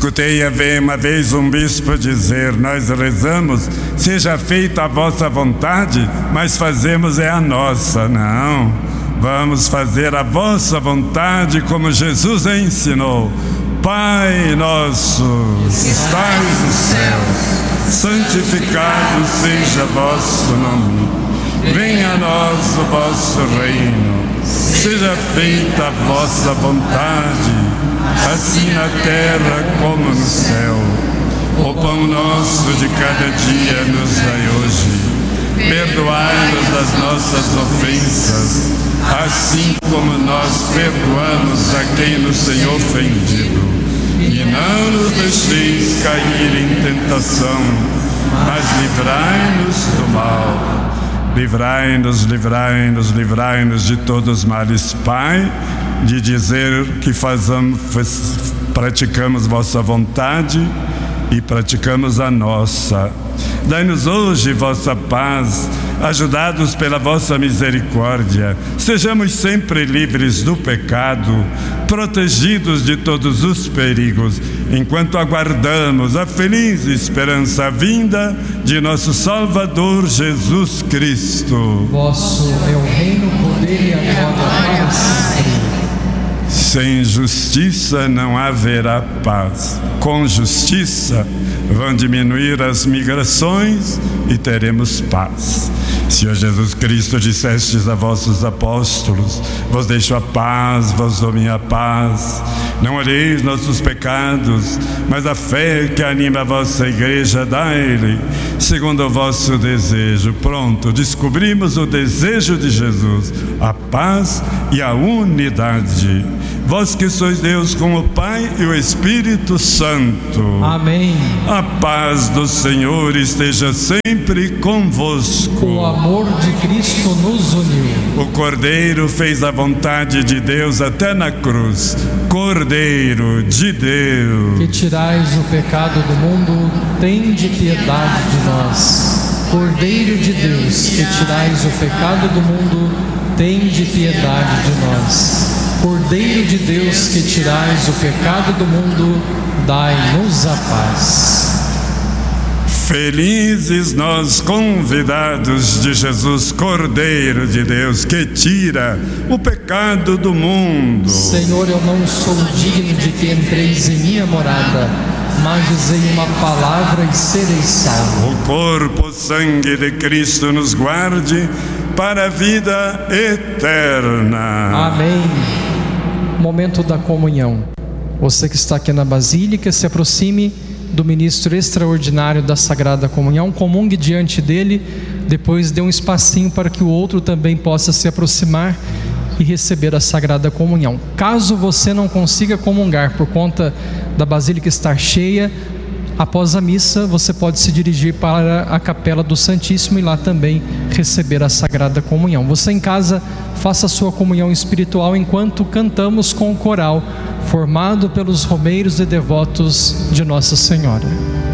Escutei uma vez um bispo dizer: nós rezamos, seja feita a vossa vontade, mas fazemos é a nossa. Não, vamos fazer a vossa vontade como Jesus ensinou. Pai nosso, que estais nos céus, santificado seja vosso nome. Venha a nós o vosso reino. Seja feita a vossa vontade, assim na terra como no céu. O pão nosso de cada dia nos dai hoje. Perdoai-nos das nossas ofensas, assim como nós perdoamos a quem nos tem ofendido. E não nos deixeis cair em tentação, mas livrai-nos do mal. Livrai-nos, livrai-nos, livrai-nos de todos os males, Pai, de dizer que praticamos vossa vontade e praticamos a nossa. Dai-nos hoje vossa paz, ajudados pela vossa misericórdia. Sejamos sempre livres do pecado, protegidos de todos os perigos, enquanto aguardamos a feliz esperança vinda de nosso Salvador Jesus Cristo. Vosso é o reino, o poder e a glória para sempre. Sem justiça não haverá paz. Com justiça vão diminuir as migrações e teremos paz. Senhor Jesus Cristo, dissestes a vossos apóstolos: vos deixo a paz, vos dou minha paz. Não olheis nossos pecados, mas a fé que anima a vossa igreja, dai-lhe segundo o vosso desejo. Pronto, descobrimos o desejo de Jesus, a paz e a unidade. Vós que sois Deus com o Pai e o Espírito Santo. Amém. A paz do Senhor esteja sempre convosco. O amor de Cristo nos uniu. O Cordeiro fez a vontade de Deus até na cruz. Cordeiro de Deus, que tirais o pecado do mundo, tende piedade de nós. Cordeiro de Deus, que tirais o pecado do mundo, tende piedade de nós. Cordeiro de Deus, que tirais o pecado do mundo, dai-nos a paz. Felizes nós, convidados de Jesus, Cordeiro de Deus, que tira o pecado do mundo. Senhor, eu não sou digno de que entreis em minha morada, mas dizei uma palavra e serei salvo. O corpo, o sangue de Cristo nos guarde para a vida eterna. Amém. Momento da comunhão. Você que está aqui na Basílica, se aproxime do ministro extraordinário da Sagrada Comunhão, comungue diante dele, depois dê um espacinho para que o outro também possa se aproximar e receber a Sagrada Comunhão. Caso você não consiga comungar por conta da Basílica estar cheia, após a missa você pode se dirigir para a Capela do Santíssimo e lá também receber a Sagrada Comunhão. Você em casa, faça a sua comunhão espiritual enquanto cantamos com o coral formado pelos romeiros e devotos de Nossa Senhora.